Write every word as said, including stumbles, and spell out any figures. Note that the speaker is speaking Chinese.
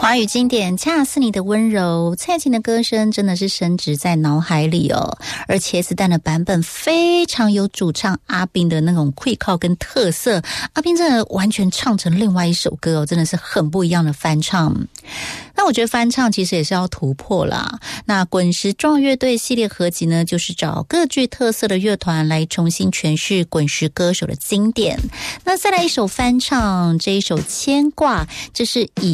华语经典恰似你的温柔，蔡琴的歌声真的是深植在脑海里哦。而茄子蛋的版本非常有主唱阿斌的那种气口跟特色，阿斌真的完全唱成另外一首歌哦，真的是很不一样的翻唱。那我觉得翻唱其实也是要突破啦。那滚石壮乐队系列合集呢，就是找各具特色的乐团来重新诠释滚石歌手的经典。那再来一首翻唱，这一首牵挂，这是以